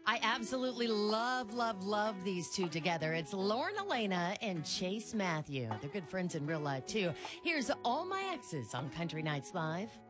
I absolutely love these two together. It's Lauren Elena and Chase Matthew. They're good friends in real life, too. Here's All My Exes on Country Nights Live.